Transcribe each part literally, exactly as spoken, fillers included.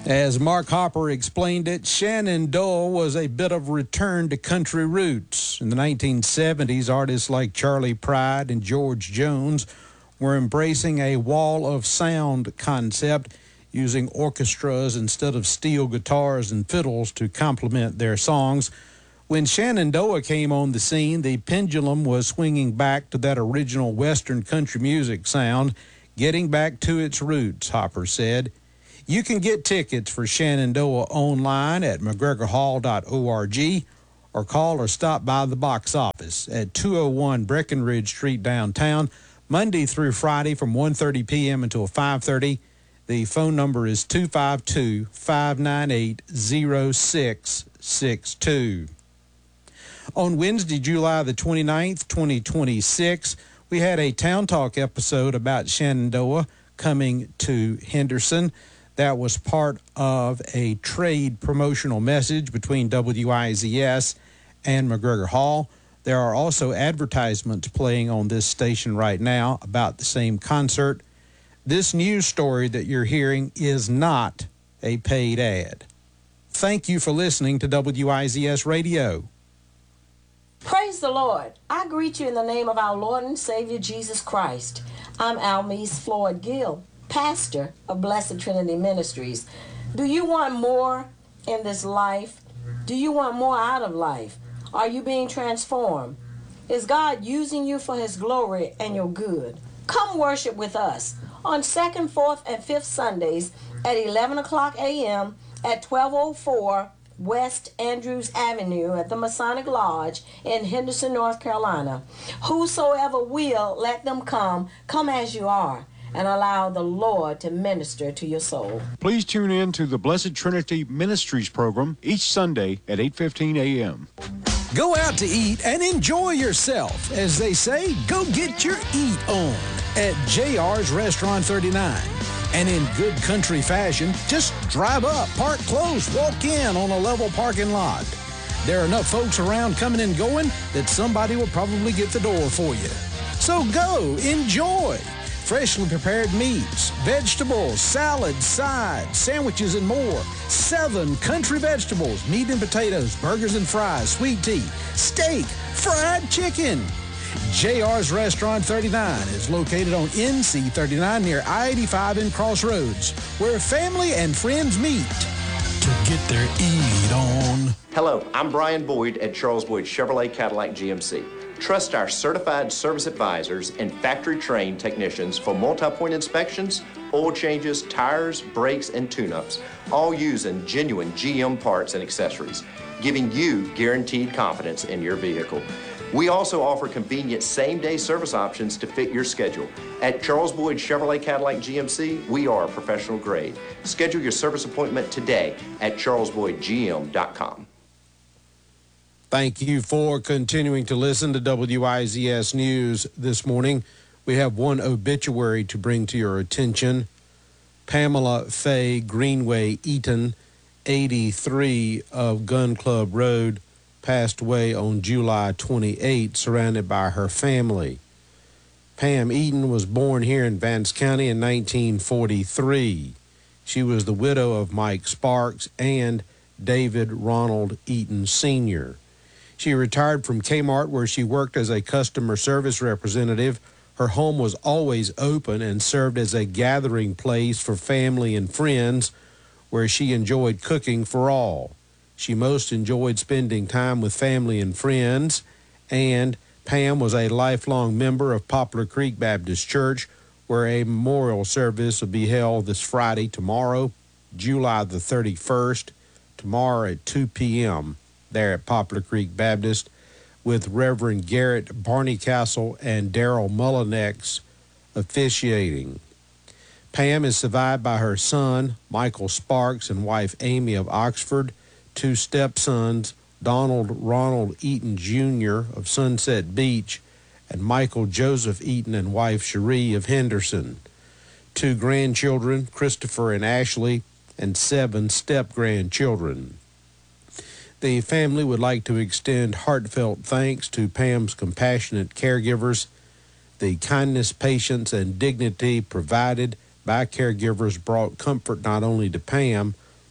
As Mark Hopper explained it, Shenandoah was a bit of a return to country roots. In the nineteen seventies, artists like Charlie Pride and George Jones were embracing a wall of sound concept, using orchestras instead of steel guitars and fiddles to complement their songs. When Shenandoah came on the scene, the pendulum was swinging back to that original Western country music sound, getting back to its roots, Hopper said. You can get tickets for Shenandoah online at mcgregor hall dot org or call or stop by the box office at two oh one Breckenridge Street downtown, Monday through Friday from one thirty p.m. until five thirty. The phone number is two five two, five nine eight, oh six six two. On Wednesday, July the twenty-ninth, twenty twenty-six, we had a Town Talk episode about Shenandoah coming to Henderson. That was part of a trade promotional message between W I Z S and McGregor Hall. There are also advertisements playing on this station right now about the same concert. This news story that you're hearing is not a paid ad. Thank you for listening to W I Z S Radio. Praise the Lord. I greet you in the name of our Lord and Savior Jesus Christ. I'm Almise Floyd Gill, pastor of Blessed Trinity Ministries. Do you want more in this life? Do you want more out of life? Are you being transformed? Is God using you for his glory and your good? Come worship with us on second, fourth, and fifth Sundays at eleven o'clock a.m. at twelve oh four West Andrews Avenue at the Masonic Lodge in Henderson, North Carolina. Whosoever will, let them come. Come as you are, and allow the Lord to minister to your soul. Please tune in to the Blessed Trinity Ministries program each Sunday at eight fifteen a.m. Go out to eat and enjoy yourself. As they say, go get your eat on at J R's Restaurant thirty-nine. And in good country fashion, just drive up, park close, walk in on a level parking lot. There are enough folks around coming and going that somebody will probably get the door for you. So go, enjoy. Freshly prepared meats, vegetables, salads, sides, sandwiches, and more. Seven country vegetables, meat and potatoes, burgers and fries, sweet tea, steak, fried chicken. J R's Restaurant thirty-nine is located on N C thirty-nine near I eighty-five in Crossroads, where family and friends meet to get their eat on. Hello, I'm Brian Boyd at Charles Boyd Chevrolet Cadillac G M C. Trust our certified service advisors and factory-trained technicians for multi-point inspections, oil changes, tires, brakes, and tune-ups, all using genuine G M parts and accessories, giving you guaranteed confidence in your vehicle. We also offer convenient same-day service options to fit your schedule. At Charles Boyd Chevrolet Cadillac G M C, we are professional grade. Schedule your service appointment today at charles boyd g m dot com. Thank you for continuing to listen to W I Z S News this morning. We have one obituary to bring to your attention. Pamela Faye Greenway Eaton, eighty-three of Gun Club Road, passed away on July twenty-eighth, surrounded by her family. Pam Eaton was born here in Vance County in nineteen forty-three. She was the widow of Mike Sparks and David Ronald Eaton Senior She retired from Kmart, where she worked as a customer service representative. Her home was always open and served as a gathering place for family and friends, where she enjoyed cooking for all. She most enjoyed spending time with family and friends, and Pam was a lifelong member of Poplar Creek Baptist Church, where a memorial service will be held this Friday, tomorrow, July the thirty-first, tomorrow at two p.m. there at Poplar Creek Baptist, with Reverend Garrett Barneycastle and Daryl Mullinex officiating. Pam is survived by her son, Michael Sparks, and wife Amy of Oxford, two stepsons, Donald Ronald Eaton Junior of Sunset Beach, and Michael Joseph Eaton and wife Cherie of Henderson, two grandchildren, Christopher and Ashley, and seven step-grandchildren. The family would like to extend heartfelt thanks to Pam's compassionate caregivers. The kindness, patience, and dignity provided by caregivers brought comfort not only to Pam,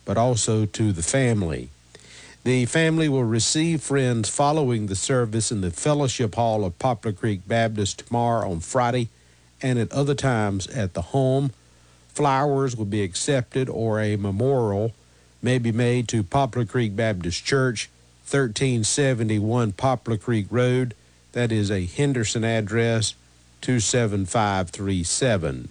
but also to the family. The family will receive friends following the service in the Fellowship Hall of Poplar Creek Baptist tomorrow on Friday, and at other times at the home. Flowers will be accepted, or a memorial may be made to Poplar Creek Baptist Church, thirteen seventy-one Poplar Creek Road. That is a Henderson address, two seven five three seven.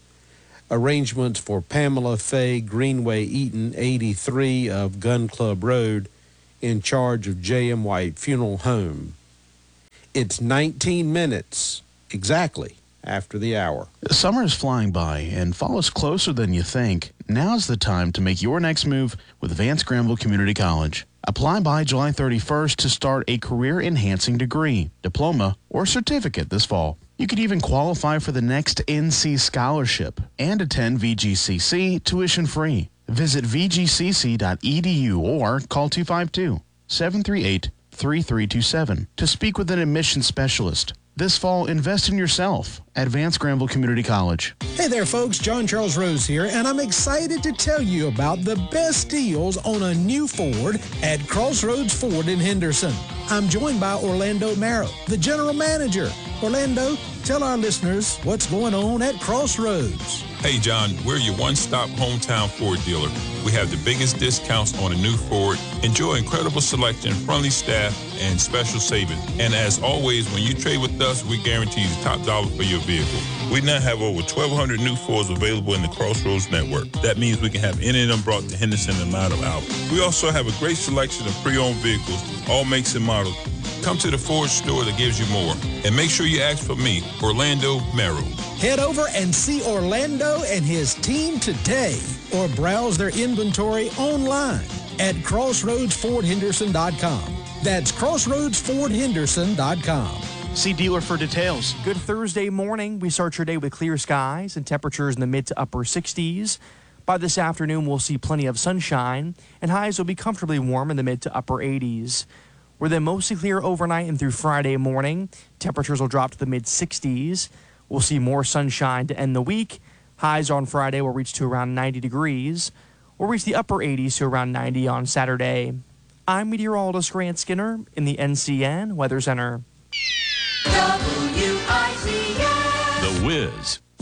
Arrangements for Pamela Faye Greenway Eaton, eighty-three of Gun Club Road, in charge of J M. White Funeral Home. It's nineteen minutes exactly after the hour. Summer is flying by and fall is closer than you think. Now's the time to make your next move with Vance Granville Community College. Apply by July thirty-first to start a career-enhancing degree, diploma, or certificate this fall. You could even qualify for the next N C scholarship and attend V G C C tuition-free. Visit v g c c dot e d u or call two five two, seven three eight, three three two seven to speak with an admissions specialist. This fall, invest in yourself at Vance Granville Community College. Hey there, folks. John Charles Rose here, and I'm excited to tell you about the best deals on a new Ford at Crossroads Ford in Henderson. I'm joined by Orlando Marrow, the general manager. Orlando, tell our listeners what's going on at Crossroads. Hey, John, we're your one-stop hometown Ford dealer. We have the biggest discounts on a new Ford. Enjoy incredible selection, friendly staff, and special savings. And as always, when you trade with us, we guarantee the top dollar for your vehicle. We now have over twelve hundred new Fords available in the Crossroads network. That means we can have any of them brought to Henderson in a matter of hours. We also have a great selection of pre-owned vehicles, all makes and models. Come to the Ford store that gives you more. And make sure you ask for me, Orlando Merrill. Head over and see Orlando and his team today, or browse their inventory online at crossroads ford henderson dot com. That's crossroads ford henderson dot com. See dealer for details. Good Thursday morning. We start your day with clear skies and temperatures in the mid to upper sixties. By this afternoon, we'll see plenty of sunshine, and highs will be comfortably warm in the mid to upper eighties. We're then mostly clear overnight and through Friday morning. Temperatures will drop to the mid sixties. We'll see more sunshine to end the week. Highs on Friday will reach to around ninety degrees. We'll reach the upper eighties to around ninety on Saturday. I'm meteorologist Grant Skinner in the N C N Weather Center. W I Z N. The Wiz.